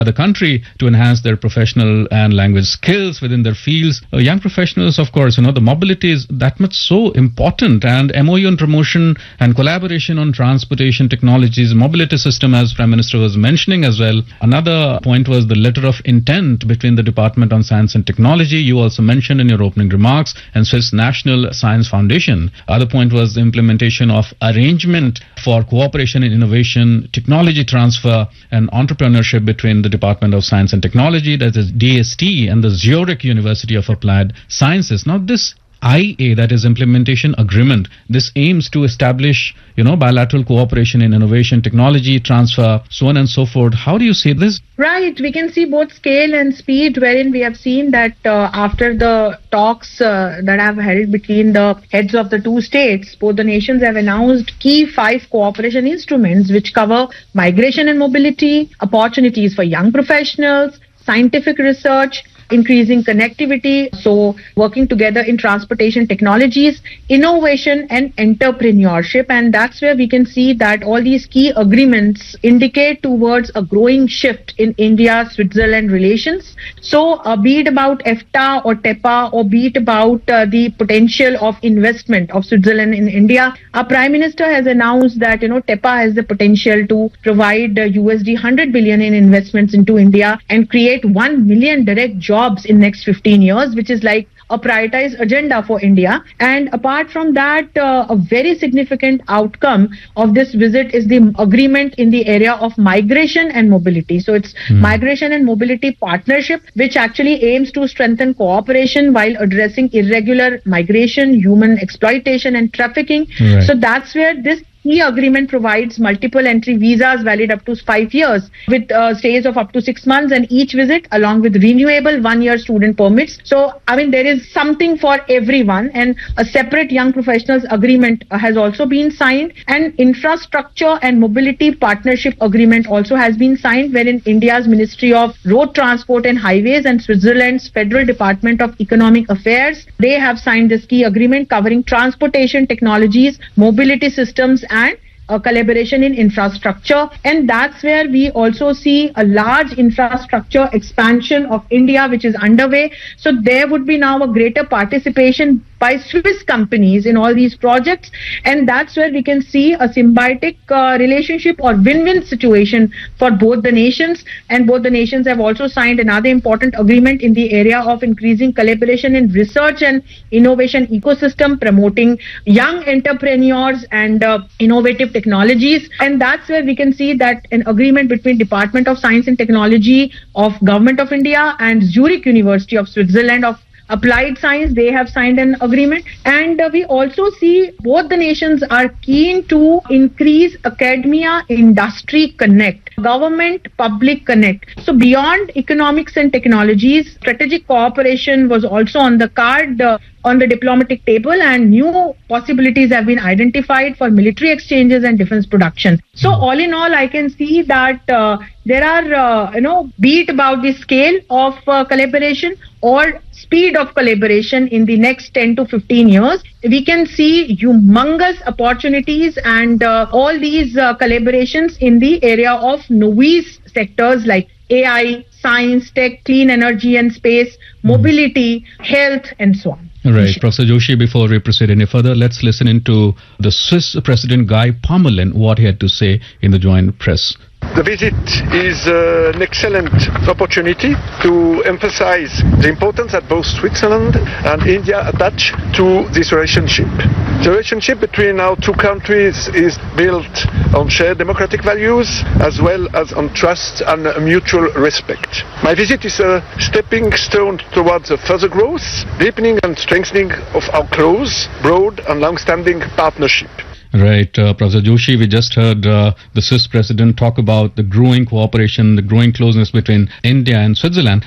the country to enhance their professional and language skills within their fields. Young professionals, of course, the mobility is that much so important, and MOU on promotion and collaboration on transportation technologies, mobility system, as Prime Minister was mentioning as well. Another point was the letter of intent between the Department of Science and Technology, you also mentioned in your opening remarks, and Swiss National Science Foundation. Other point was the implementation of arrangement for cooperation in innovation, technology transfer and entrepreneurship between the Department of Science and Technology, that is DST, and the Zurich University of Applied Sciences. Now this IA, that is implementation agreement, this aims to establish, bilateral cooperation in innovation, technology transfer, so on and so forth. How do you see this? Right. We can see both scale and speed, wherein we have seen that after the talks that have held between the heads of the two states, both the nations have announced key 5 cooperation instruments which cover migration and mobility, opportunities for young professionals, scientific research, increasing connectivity, so working together in transportation technologies, innovation and entrepreneurship. And that's where we can see that all these key agreements indicate towards a growing shift in India-Switzerland relations. So be it about EFTA or TEPA, or be it about the potential of investment of Switzerland in India, our Prime Minister has announced that TEPA has the potential to provide USD 100 billion in investments into India and create 1 million direct jobs in next 15 years, which is like a prioritized agenda for India. And apart from that, a very significant outcome of this visit is the agreement in the area of migration and mobility. So it's migration and mobility partnership, which actually aims to strengthen cooperation while addressing irregular migration, human exploitation and trafficking. Right. So that's where this key agreement provides multiple entry visas valid up to 5 years with stays of up to 6 months and each visit, along with renewable 1-year student permits. So, there is something for everyone, and a separate young professionals agreement has also been signed, and infrastructure and mobility partnership agreement also has been signed, wherein India's Ministry of Road Transport and Highways and Switzerland's Federal Department of Economic Affairs, they have signed this key agreement covering transportation technologies, mobility systems and collaboration in infrastructure. And that's where we also see a large infrastructure expansion of India which is underway. So there would be now a greater participation by Swiss companies in all these projects, and that's where we can see a symbiotic relationship or win-win situation for both the nations. And both the nations have also signed another important agreement in the area of increasing collaboration in research and innovation ecosystem, promoting young entrepreneurs and innovative technologies. And that's where we can see that an agreement between Department of Science and Technology of Government of India and Zurich University of Switzerland of Applied Science, they have signed an agreement. And we also see both the nations are keen to increase academia industry connect, government public connect. So beyond economics and technologies, strategic cooperation was also on the card on the diplomatic table, and new possibilities have been identified for military exchanges and defense production. So all in all, I can see that there are, be it about the scale of collaboration or speed of collaboration in the next 10 to 15 years, we can see humongous opportunities and all these collaborations in the area of novice sectors like AI, science, tech, clean energy and space, mobility, health, and so on. Right. Professor Joshi, before we proceed any further, let's listen into the Swiss President Guy Parmelin, what he had to say in the joint press. The visit is an excellent opportunity to emphasize the importance that both Switzerland and India attach to this relationship. The relationship between our two countries is built on shared democratic values as well as on trust and mutual respect. My visit is a stepping stone towards a further growth, deepening and strengthening of our close, broad and long-standing partnership. Right, Professor Joshi, we just heard the Swiss president talk about the growing cooperation, the growing closeness between India and Switzerland.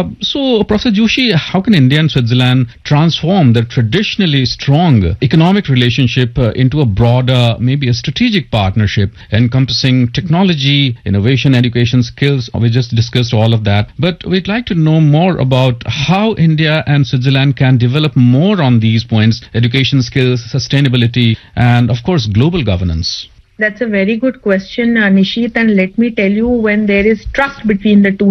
So, Professor Joshi, how can India and Switzerland transform their traditionally strong economic relationship into a broader, maybe a strategic partnership encompassing technology, innovation, education, skills? We just discussed all of that. But we'd like to know more about how India and Switzerland can develop more on these points: education, skills, sustainability, and of course, global governance. That's a very good question, Nishit, and let me tell you, when there is trust between the two